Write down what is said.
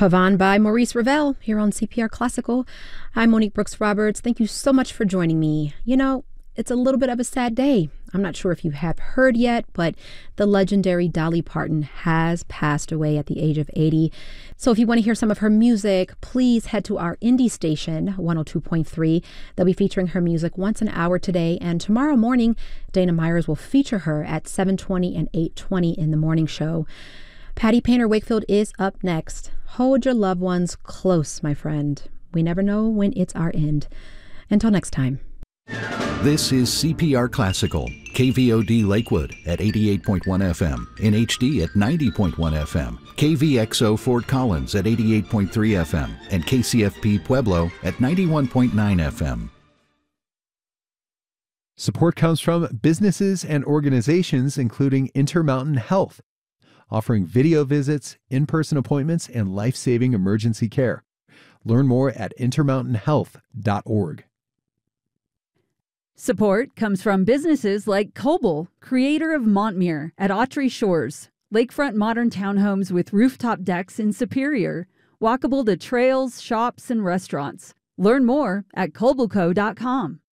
Pavan by Maurice Ravel here on CPR Classical. I'm Monique Brooks Roberts. Thank you so much for joining me. It's a little bit of a sad day. I'm not sure if you have heard yet, but the legendary Dolly Parton has passed away at the age of 80. So if you want to hear some of her music, please head to our indie station, 102.3. They'll be featuring her music once an hour today. And tomorrow morning, Dana Myers will feature her at 7:20 and 8:20 in the morning show. Patty Painter Wakefield is up next. Hold your loved ones close, my friend. We never know when it's our end. Until next time. This is CPR Classical, KVOD Lakewood at 88.1 FM, in HD at 90.1 FM, KVXO Fort Collins at 88.3 FM, and KCFP Pueblo at 91.9 FM. Support comes from businesses and organizations including Intermountain Health, offering video visits, in-person appointments, and life-saving emergency care. Learn more at intermountainhealth.org. Support comes from businesses like Coble, creator of Montmere at Autry Shores, lakefront modern townhomes with rooftop decks in Superior, walkable to trails, shops, and restaurants. Learn more at cobleco.com.